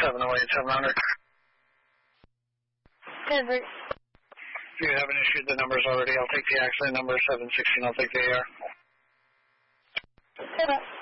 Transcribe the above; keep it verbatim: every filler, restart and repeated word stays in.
seven oh eight, seven hundred. Denver. If you haven't issued the numbers already, I'll take the accident number seven sixteen. I'll take the A R. Seven.